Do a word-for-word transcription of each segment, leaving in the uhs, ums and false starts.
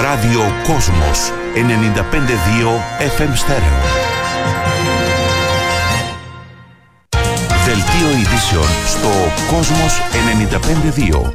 Ράδιο Κόσμος ενενήντα πέντε κόμμα δύο εφ εμ στέρεο. Δελτίο ειδήσεων στο Κόσμος ενενήντα πέντε κόμμα δύο.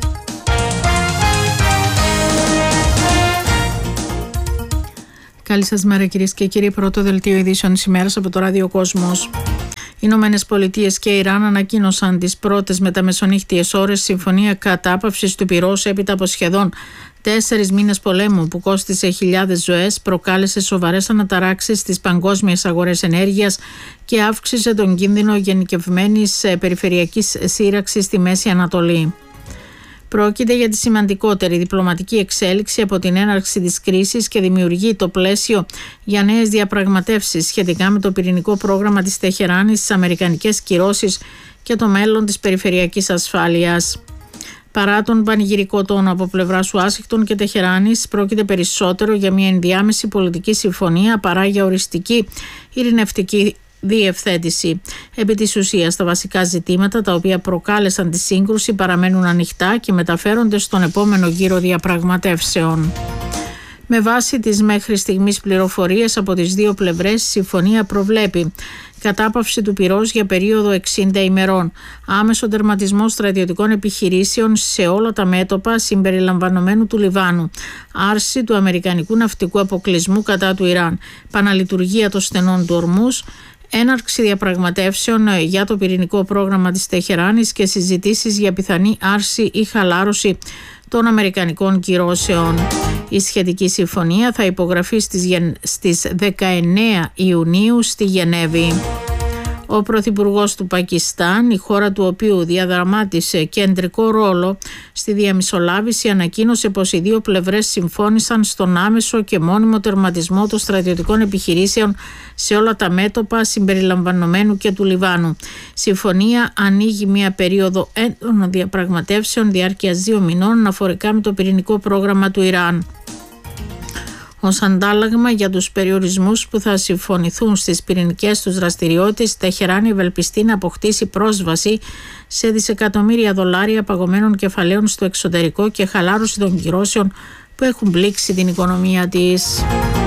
Καλή σας μέρα κυρίες και κύριοι. Πρώτο δελτίο ειδήσεων της ημέρας από το Ράδιο Κόσμος. Οι Ηνωμένες Πολιτείες και Ιράν ανακοίνωσαν τις πρώτες μεταμεσονύχτιες ώρες συμφωνία κατάπαυσης του πυρός έπειτα από σχεδόν τέσσερις μήνες πολέμου που κόστισε χιλιάδες ζωές, προκάλεσε σοβαρές αναταράξεις στις παγκόσμιες αγορές ενέργειας και αύξησε τον κίνδυνο γενικευμένης περιφερειακής σύραξης στη Μέση Ανατολή. Πρόκειται για τη σημαντικότερη διπλωματική εξέλιξη από την έναρξη της κρίσης και δημιουργεί το πλαίσιο για νέες διαπραγματεύσεις σχετικά με το πυρηνικό πρόγραμμα της Τεχεράνης, τις αμερικανικές κυρώσεις και το μέλλον της περιφερειακής ασφάλειας. Παρά τον πανηγυρικό τόνο από πλευράς Ουάσιγκτον και Τεχεράνης, πρόκειται περισσότερο για μια ενδιάμεση πολιτική συμφωνία παρά για οριστική ειρηνευτική διευθέτηση. Επί της ουσίας, τα βασικά ζητήματα τα οποία προκάλεσαν τη σύγκρουση παραμένουν ανοιχτά και μεταφέρονται στον επόμενο γύρο διαπραγματεύσεων. Με βάση τις μέχρι στιγμής πληροφορίες από τις δύο πλευρές, η συμφωνία προβλέπει κατάπαυση του πυρός για περίοδο εξήντα ημερών, άμεσο τερματισμό στρατιωτικών επιχειρήσεων σε όλα τα μέτωπα συμπεριλαμβανομένου του Λιβάνου, άρση του αμερικανικού ναυτικού αποκλεισμού κατά του Ιράν, επαναλειτουργία των στενών του Ορμούζ, έναρξη διαπραγματεύσεων για το πυρηνικό πρόγραμμα της Τεχεράνης και συζητήσεις για πιθανή άρση ή χαλάρωση των αμερικανικών κυρώσεων. Η σχετική συμφωνία θα υπογραφεί στις δεκαεννέα Ιουνίου στη Γενέβη. Ο Πρωθυπουργός του Πακιστάν, η χώρα του οποίου διαδραμάτισε κεντρικό ρόλο στη διαμεσολάβηση, ανακοίνωσε πως οι δύο πλευρές συμφώνησαν στον άμεσο και μόνιμο τερματισμό των στρατιωτικών επιχειρήσεων σε όλα τα μέτωπα συμπεριλαμβανομένου και του Λιβάνου. Συμφωνία ανοίγει μια περίοδο έντονων διαπραγματεύσεων διάρκειας δύο μηνών αναφορικά με το πυρηνικό πρόγραμμα του Ιράν. Ως αντάλλαγμα για τους περιορισμούς που θα συμφωνηθούν στις πυρηνικές τους δραστηριότητες, η Τεχεράνη ευελπιστεί να αποκτήσει πρόσβαση σε δισεκατομμύρια δολάρια παγωμένων κεφαλαίων στο εξωτερικό και χαλάρωση των κυρώσεων που έχουν πλήξει την οικονομία της.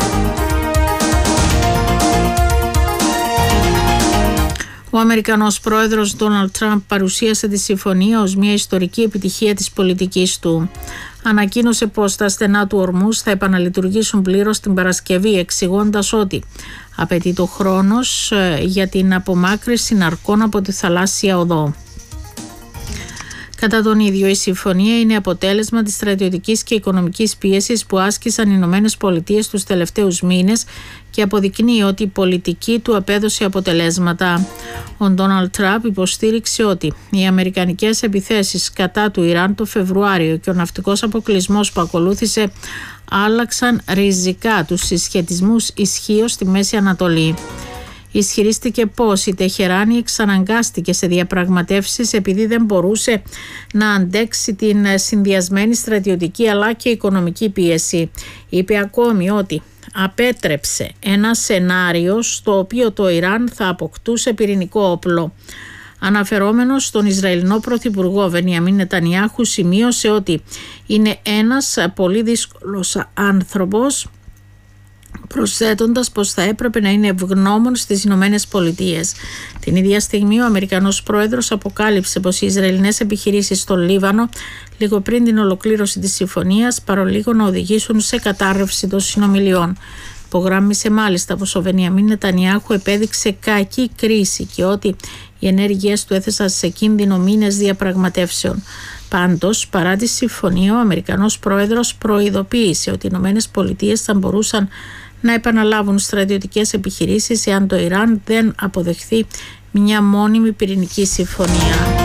Ο Αμερικανός πρόεδρος Ντόναλντ Τραμπ παρουσίασε τη συμφωνία ως μια ιστορική επιτυχία της πολιτικής του. Ανακοίνωσε πως τα στενά του Ορμούζ θα επαναλειτουργήσουν πλήρως την Παρασκευή, εξηγώντας ότι απαιτεί το χρόνος για την απομάκρυνση ναρκών από τη θαλάσσια οδό. Κατά τον ίδιο, η συμφωνία είναι αποτέλεσμα της στρατιωτικής και οικονομικής πίεσης που άσκησαν οι Ηνωμένες Πολιτείες τους τελευταίους μήνες και αποδεικνύει ότι η πολιτική του απέδωσε αποτελέσματα. Ο Ντόναλντ Τραμπ υποστήριξε ότι οι αμερικανικές επιθέσεις κατά του Ιράν το Φεβρουάριο και ο ναυτικός αποκλεισμός που ακολούθησε άλλαξαν ριζικά τους συσχετισμούς ισχύως στη Μέση Ανατολή. Ισχυρίστηκε πως η Τεχεράνη εξαναγκάστηκε σε διαπραγματεύσεις επειδή δεν μπορούσε να αντέξει την συνδυασμένη στρατιωτική αλλά και οικονομική πίεση. Είπε ακόμη ότι απέτρεψε ένα σενάριο στο οποίο το Ιράν θα αποκτούσε πυρηνικό όπλο. Αναφερόμενος στον Ισραηλινό Πρωθυπουργό Μπενιαμίν Νετανιάχου, σημείωσε ότι είναι ένας πολύ δύσκολος άνθρωπος, προσθέτοντας πως θα έπρεπε να είναι ευγνώμων στις Ηνωμένες Πολιτείες. Την ίδια στιγμή ο Αμερικανός πρόεδρος αποκάλυψε πως οι Ισραηλινές επιχειρήσεις στο Λίβανο λίγο πριν την ολοκλήρωση της συμφωνίας παρολίγο να οδηγήσουν σε κατάρρευση των συνομιλιών. Υπογράμμισε μάλιστα πως ο Μπενιαμίν Νετανιάχου επέδειξε κακή κρίση και ότι οι ενέργειές του έθεσαν σε κίνδυνο μήνες διαπραγματεύσεων. Πάντως, παρά τη συμφωνία, ο Αμερικανός πρόεδρος προειδοποίησε ότι οι Ηνωμένες Πολιτείες θα μπορούσαν να επαναλάβουν στρατιωτικές επιχειρήσεις εάν το Ιράν δεν αποδεχθεί μια μόνιμη πυρηνική συμφωνία.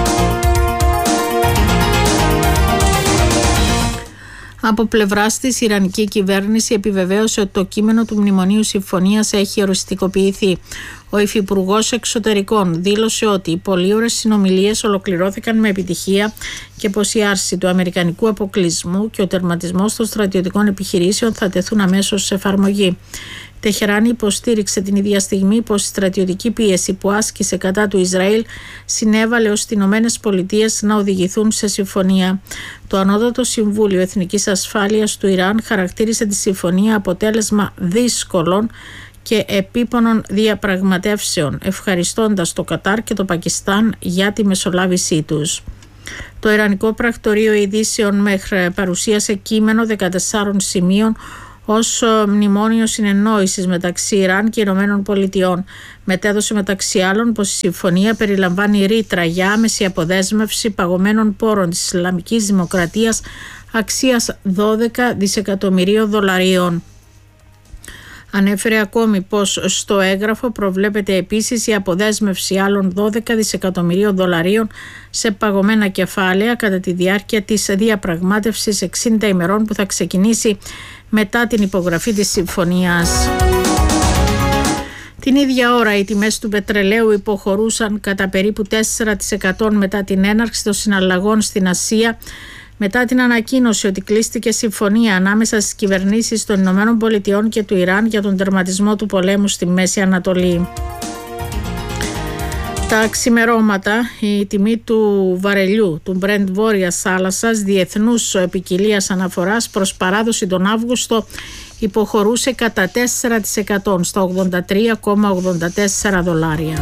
Από πλευράς της, η Ιρανική κυβέρνηση επιβεβαίωσε ότι το κείμενο του Μνημονίου Συμφωνίας έχει οριστικοποιηθεί. Ο Υφυπουργός Εξωτερικών δήλωσε ότι οι πολύωρες συνομιλίες ολοκληρώθηκαν με επιτυχία και πως η άρση του αμερικανικού αποκλεισμού και ο τερματισμός των στρατιωτικών επιχειρήσεων θα τεθούν αμέσως σε εφαρμογή. Τεχεράνη υποστήριξε την ίδια στιγμή πως η στρατιωτική πίεση που άσκησε κατά του Ισραήλ συνέβαλε ώστε οι Ηνωμένες Πολιτείες να οδηγηθούν σε συμφωνία. Το Ανώτατο Συμβούλιο Εθνικής Ασφάλειας του Ιράν χαρακτήρισε τη συμφωνία αποτέλεσμα δύσκολων και επίπονων διαπραγματεύσεων, ευχαριστώντας το Κατάρ και το Πακιστάν για τη μεσολάβησή τους. Το Ιρανικό Πρακτορείο Ειδήσεων μέχρι παρουσίασε κείμενο δεκατεσσάρων σημείων ως μνημόνιο συνεννόησης μεταξύ Ιράν και Ηνωμένων Πολιτειών. Μετέδωσε μεταξύ άλλων πως η συμφωνία περιλαμβάνει ρήτρα για άμεση αποδέσμευση παγωμένων πόρων της Ισλαμικής Δημοκρατίας αξίας δώδεκα δισεκατομμυρίων δολαρίων. Ανέφερε ακόμη πως στο έγγραφο προβλέπεται επίσης η αποδέσμευση άλλων δώδεκα δισεκατομμυρίων δολαρίων σε παγωμένα κεφάλαια κατά τη διάρκεια της διαπραγμάτευσης εξήντα ημερών που θα ξεκινήσει μετά την υπογραφή της συμφωνίας. Την ίδια ώρα οι τιμές του πετρελαίου υποχωρούσαν κατά περίπου τέσσερα τοις εκατό μετά την έναρξη των συναλλαγών στην Ασία, μετά την ανακοίνωση ότι κλείστηκε συμφωνία ανάμεσα στις κυβερνήσεις των Ηνωμένων Πολιτειών και του Ιράν για τον τερματισμό του πολέμου στη Μέση Ανατολή. Τα ξημερώματα, η τιμή του βαρελιού του Brent Βόρειας Θάλασσας διεθνούς ποικιλίας αναφοράς προς παράδοση τον Αύγουστο υποχωρούσε κατά τέσσερα τοις εκατό στα ογδόντα τρία κόμμα ογδόντα τέσσερα δολάρια.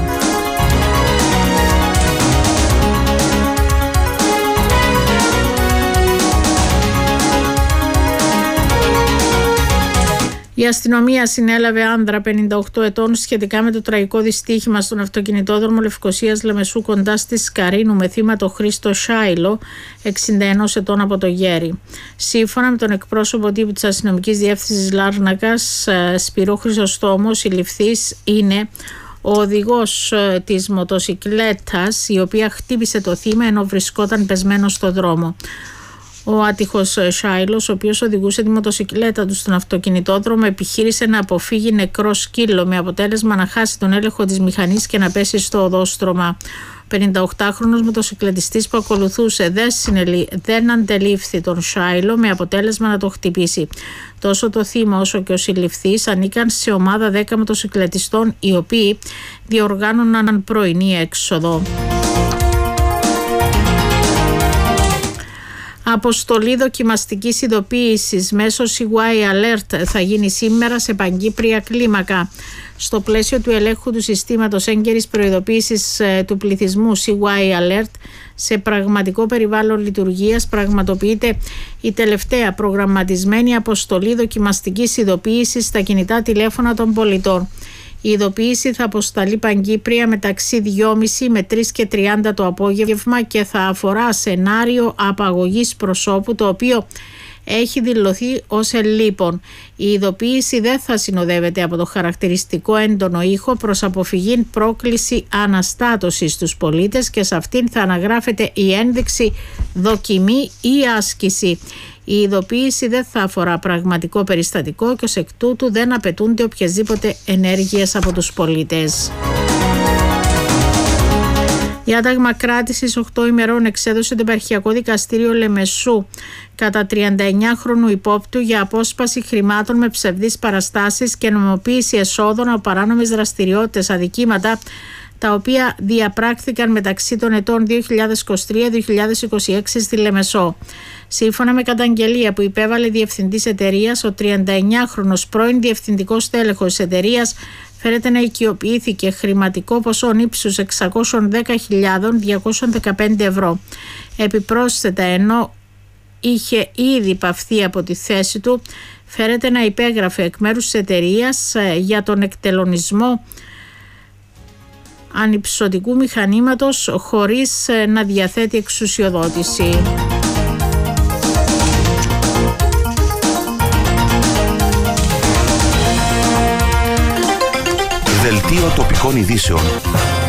Η αστυνομία συνέλαβε άνδρα πενήντα οκτώ ετών σχετικά με το τραγικό δυστύχημα στον αυτοκινητόδρομο Λευκωσίας Λεμεσού κοντά στη Σκαρίνου με θύμα το Χρήστο Σάιλο, εξήντα ένα ετών από το Γέρι. Σύμφωνα με τον εκπρόσωπο τύπου της αστυνομικής διεύθυνσης Λάρνακας, Σπυρό Χρυσοστόμο, συλληφθής είναι ο οδηγός της μοτοσικλέτας η οποία χτύπησε το θύμα ενώ βρισκόταν πεσμένο στο δρόμο. Ο άτυχος Σάιλος, ο οποίος οδηγούσε τη μοτοσικλέτα του στον αυτοκινητόδρομο, επιχείρησε να αποφύγει νεκρό σκύλο με αποτέλεσμα να χάσει τον έλεγχο της μηχανής και να πέσει στο οδόστρωμα. Ο πενηνταοκτάχρονος μοτοσικλετιστής που ακολουθούσε δεν, συνελή, δεν αντελήφθη τον Σάιλο με αποτέλεσμα να το χτυπήσει. Τόσο το θύμα όσο και ο συλληφθής ανήκαν σε ομάδα δέκα μοτοσικλετιστών οι οποίοι διοργάνωναν πρωινή έξοδο. Αποστολή δοκιμαστικής ειδοποίησης μέσω σι γουάι Alert θα γίνει σήμερα σε παγκύπρια κλίμακα. Στο πλαίσιο του ελέγχου του συστήματος έγκαιρης προειδοποίησης του πληθυσμού σι γουάι Alert σε πραγματικό περιβάλλον λειτουργίας πραγματοποιείται η τελευταία προγραμματισμένη αποστολή δοκιμαστικής ειδοποίησης στα κινητά τηλέφωνα των πολιτών. Η ειδοποίηση θα αποσταλεί παγκύπρια μεταξύ δυόμιση με τρεις και τριάντα το απόγευμα και θα αφορά σενάριο απαγωγής προσώπου το οποίο έχει δηλωθεί ως ελείπων. Η ειδοποίηση δεν θα συνοδεύεται από το χαρακτηριστικό έντονο ήχο προς αποφυγή πρόκληση αναστάτωσης στους πολίτες και σε αυτήν θα αναγράφεται η ένδειξη δοκιμή ή άσκηση. Η ειδοποίηση δεν θα αφορά πραγματικό περιστατικό και ως εκ τούτου δεν απαιτούνται οποιασδήποτε ενέργειες από τους πολίτες. Διάταγμα κράτησης οκτώ ημερών εξέδωσε το Επαρχιακό Δικαστήριο Λεμεσού κατά τριανταεννιάχρονου υπόπτου για απόσπαση χρημάτων με ψευδείς παραστάσεις και νομιμοποίηση εσόδων από παράνομες δραστηριότητες, αδικήματα τα οποία διαπράχθηκαν μεταξύ των ετών δύο χιλιάδες είκοσι τρία δύο χιλιάδες είκοσι έξι στη Λεμεσό. Σύμφωνα με καταγγελία που υπέβαλε διευθυντής εταιρείας, ο τριανταεννιάχρονος πρώην διευθυντικός τέλεχος της εταιρείας φέρεται να οικειοποιήθηκε χρηματικό ποσό ύψους εξακόσιες δέκα χιλιάδες διακόσιες δεκαπέντε ευρώ. Επιπρόσθετα, ενώ είχε ήδη παυθεί από τη θέση του, φέρεται να υπέγραφε εκ μέρους της εταιρείας για τον εκτελονισμό ανυψωτικού μηχανήματος χωρίς να διαθέτει εξουσιοδότηση. Δελτίο τοπικών ειδήσεων.